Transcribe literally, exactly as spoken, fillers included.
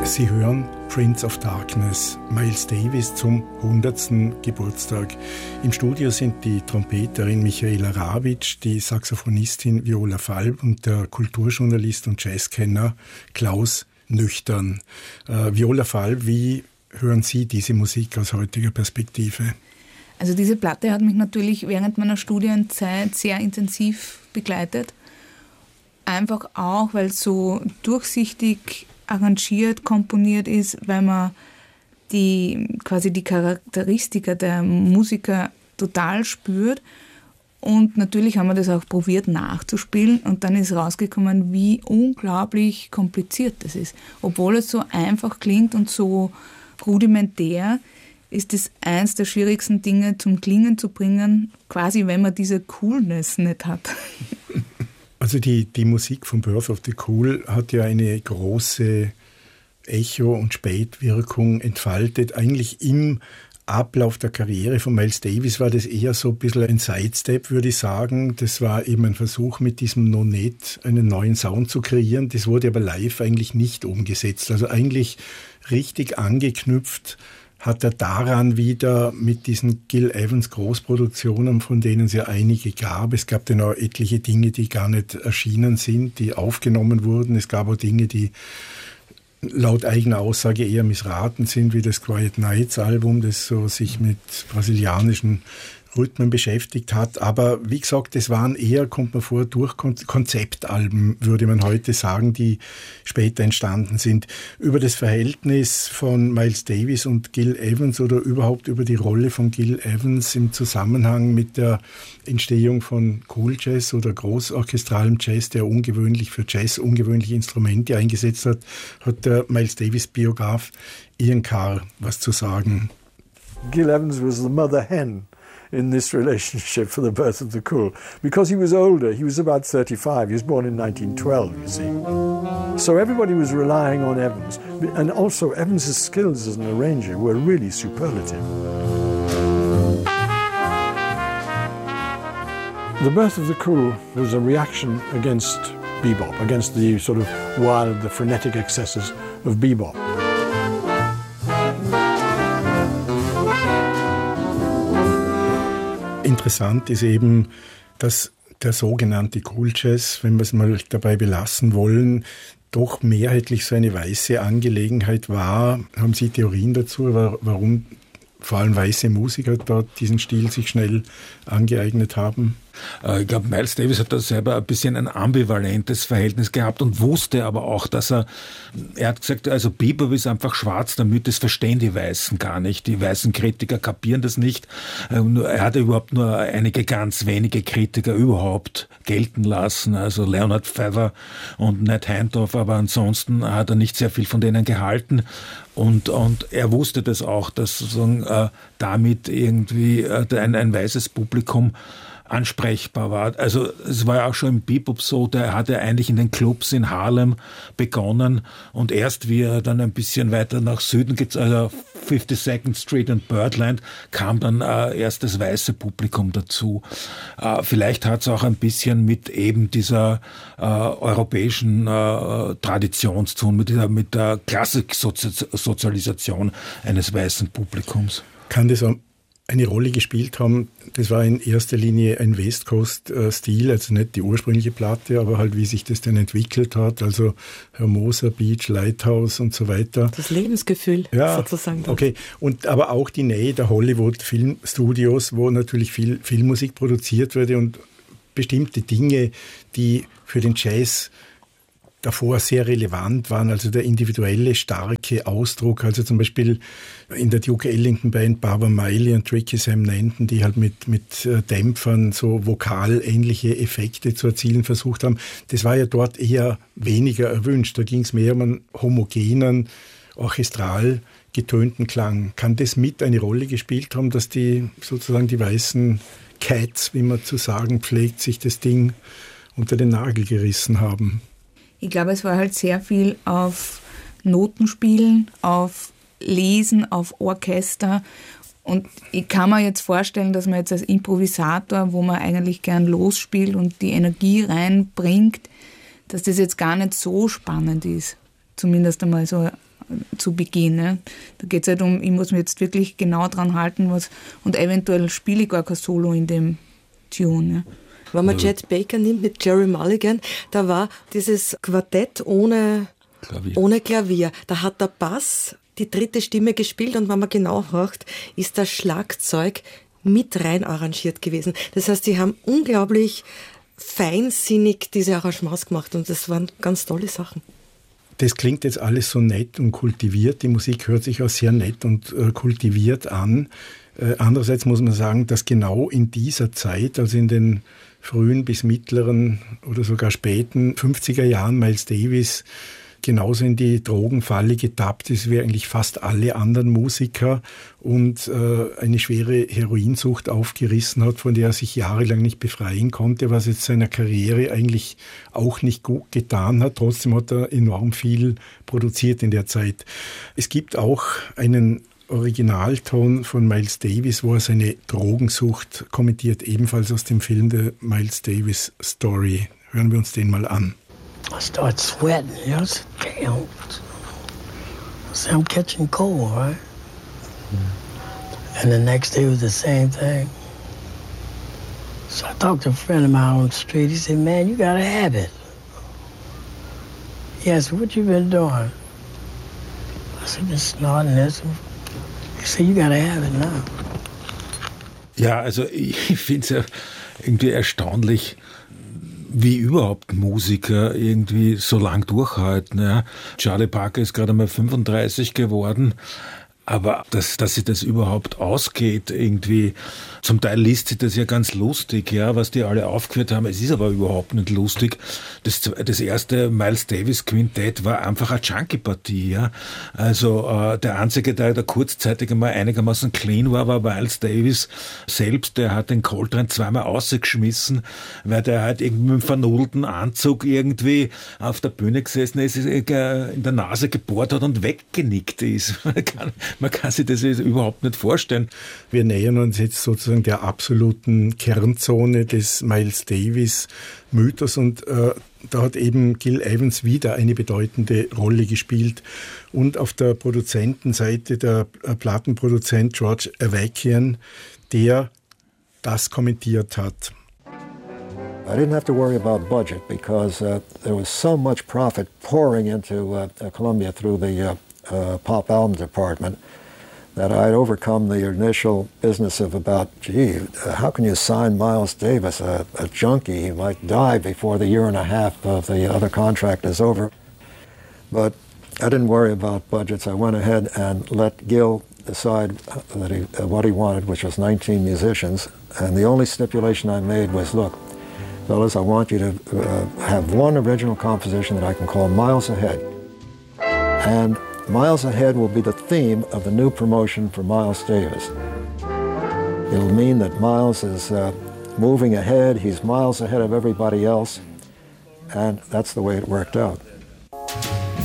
Sie hören Prince of Darkness, Miles Davis zum hundertsten Geburtstag. Im Studio sind die Trompeterin Michaela Rawitsch, die Saxophonistin Viola Falb und der Kulturjournalist und Jazzkenner Klaus Nüchtern. Äh, Viola Falb, wie hören Sie diese Musik aus heutiger Perspektive? Also diese Platte hat mich natürlich während meiner Studienzeit sehr intensiv begleitet. Einfach auch, weil es so durchsichtig arrangiert, komponiert ist, weil man die, quasi die Charakteristika der Musiker total spürt. Und natürlich haben wir das auch probiert nachzuspielen und dann ist rausgekommen, wie unglaublich kompliziert das ist. Obwohl es so einfach klingt und so rudimentär, ist es eins der schwierigsten Dinge zum Klingen zu bringen, quasi wenn man diese Coolness nicht hat. Also die, die Musik von Birth of the Cool hat ja eine große Echo- und Spätwirkung entfaltet. Eigentlich im Ablauf der Karriere von Miles Davis war das eher so ein bisschen ein Sidestep, würde ich sagen. Das war eben ein Versuch, mit diesem Nonet einen neuen Sound zu kreieren. Das wurde aber live eigentlich nicht umgesetzt. Also eigentlich richtig angeknüpft hat er daran wieder mit diesen Gil Evans Großproduktionen, von denen es ja einige gab. Es gab dann auch etliche Dinge, die gar nicht erschienen sind, die aufgenommen wurden. Es gab auch Dinge, die laut eigener Aussage eher missraten sind, wie das Quiet Nights Album, das so sich mit brasilianischen Rhythmen beschäftigt hat. Aber wie gesagt, das waren eher, kommt man vor, durch Konzeptalben, würde man heute sagen, die später entstanden sind. Über das Verhältnis von Miles Davis und Gil Evans oder überhaupt über die Rolle von Gil Evans im Zusammenhang mit der Entstehung von Cool Jazz oder großorchestralem Jazz, der ungewöhnlich für Jazz ungewöhnliche Instrumente eingesetzt hat, hat der Miles Davis Biograf Ian Carr was zu sagen. Gil Evans was the mother hen in this relationship for the Birth of the Cool, because he was older. He was about thirty-five. He was born in nineteen twelve, you see. So everybody was relying on Evans. And also Evans's skills as an arranger were really superlative. The Birth of the Cool was a reaction against bebop, against the sort of wild, the frenetic excesses of bebop. Interessant ist eben, dass der sogenannte Cool Jazz, wenn wir es mal dabei belassen wollen, doch mehrheitlich so eine weiße Angelegenheit war. Haben Sie Theorien dazu, warum vor allem weiße Musiker dort diesen Stil sich schnell angeeignet haben? Ich glaube, Miles Davis hat da selber ein bisschen ein ambivalentes Verhältnis gehabt und wusste aber auch, dass er, er hat gesagt, also Bebop ist einfach schwarz, damit das verstehen die Weißen gar nicht. Die weißen Kritiker kapieren das nicht. Er hat überhaupt nur einige ganz wenige Kritiker überhaupt gelten lassen, also Leonard Feather und Nat Hindorf, aber ansonsten hat er nicht sehr viel von denen gehalten. Und, und er wusste das auch, dass sozusagen äh, damit irgendwie äh, ein, ein weißes Publikum ansprechbar war. Also es war ja auch schon im Bebop so, der hat ja eigentlich in den Clubs in Harlem begonnen und erst wie er dann ein bisschen weiter nach Süden geht, also fifty-second Street und Birdland, kam dann äh, erst das weiße Publikum dazu. Äh, vielleicht hat es auch ein bisschen mit eben dieser äh, europäischen äh, Tradition zu tun, mit, dieser, mit der Klassiksozialisation eines weißen Publikums. Kann das eine Rolle gespielt haben? Das war in erster Linie ein West Coast-Stil, also nicht die ursprüngliche Platte, aber halt wie sich das denn entwickelt hat, also Hermosa Beach, Lighthouse und so weiter. Das Lebensgefühl ja, sozusagen. Okay, und aber auch die Nähe der Hollywood-Filmstudios, wo natürlich viel Filmmusik produziert wurde und bestimmte Dinge, die für den Jazz davor sehr relevant waren, also der individuelle, starke Ausdruck, also zum Beispiel in der Duke Ellington Band Barbara Miley und Tricky Sam Nanton, die halt mit, mit Dämpfern so vokalähnliche Effekte zu erzielen versucht haben. Das war ja dort eher weniger erwünscht. Da ging es mehr um einen homogenen, orchestral getönten Klang. Kann das mit eine Rolle gespielt haben, dass die sozusagen die weißen Cats, wie man zu sagen pflegt, sich das Ding unter den Nagel gerissen haben? Ich glaube, es war halt sehr viel auf Notenspielen, auf Lesen, auf Orchester. Und ich kann mir jetzt vorstellen, dass man jetzt als Improvisator, wo man eigentlich gern losspielt und die Energie reinbringt, dass das jetzt gar nicht so spannend ist. Zumindest einmal so zu Beginn. Ne? Da geht es halt um, ich muss mich jetzt wirklich genau dran halten, was, und eventuell spiele ich gar kein Solo in dem Tune. Ne? Wenn man Chet Baker nimmt mit Jerry Mulligan, da war dieses Quartett ohne Klavier. ohne Klavier. Da hat der Bass die dritte Stimme gespielt und wenn man genau hört, ist das Schlagzeug mit rein arrangiert gewesen. Das heißt, sie haben unglaublich feinsinnig diese Arrangements gemacht und das waren ganz tolle Sachen. Das klingt jetzt alles so nett und kultiviert. Die Musik hört sich auch sehr nett und äh, kultiviert an. Äh, andererseits muss man sagen, dass genau in dieser Zeit, also in den frühen bis mittleren oder sogar späten fünfziger Jahren, Miles Davis genauso in die Drogenfalle getappt ist wie eigentlich fast alle anderen Musiker und äh, eine schwere Heroinsucht aufgerissen hat, von der er sich jahrelang nicht befreien konnte, was jetzt seiner Karriere eigentlich auch nicht gut getan hat. Trotzdem hat er enorm viel produziert in der Zeit. Es gibt auch einen Originalton von Miles Davis, wo er seine Drogensucht kommentiert, ebenfalls aus dem Film The Miles Davis Story. Hören wir uns den mal an. I start sweating, you know, I said, damn, I said, I'm catching cold, right? Mm. And the next day was the same thing. So I talked to a friend of mine on the street. He said, man, you gotta have it. He asked, what you been doing? I said, been snorting this. He said, you gotta have it now. Ja, also ich finde es ja irgendwie erstaunlich, wie überhaupt Musiker irgendwie so lang durchhalten. Ja. Charlie Parker ist gerade mal fünfunddreißig geworden, aber dass, dass sich das überhaupt ausgeht, irgendwie, zum Teil liest sich das ja ganz lustig, ja, was die alle aufgeführt haben. Es ist aber überhaupt nicht lustig. Das, das erste Miles Davis Quintett war einfach eine Junkie-Partie, ja. Also äh, der einzige, der da kurzzeitig einmal einigermaßen clean war, war Miles Davis selbst. Der hat den Coltrane zweimal rausgeschmissen, weil der halt irgendwie mit einem vernudelten Anzug irgendwie auf der Bühne gesessen ist, in der Nase gebohrt hat und weggenickt ist. Man kann, man kann sich das überhaupt nicht vorstellen. Wir nähern uns jetzt sozusagen der absoluten Kernzone des Miles Davis Mythos und äh, da hat eben Gil Evans wieder eine bedeutende Rolle gespielt und auf der Produzentenseite der äh, Plattenproduzent George Avakian, der das kommentiert hat. I didn't have to worry about budget because uh, there was so much profit pouring into uh, Columbia through the uh, uh, pop album department that I'd overcome the initial business of about, gee, uh, how can you sign Miles Davis, a, a junkie? He might die before the year and a half of the other contract is over. But I didn't worry about budgets. I went ahead and let Gil decide that he, uh, what he wanted, which was nineteen musicians. And the only stipulation I made was, look, fellas, I want you to uh, have one original composition that I can call Miles Ahead. And Miles Ahead will be the theme of the new promotion for Miles Davis. It'll mean that Miles is uh, moving ahead, he's miles ahead of everybody else, and that's the way it worked out.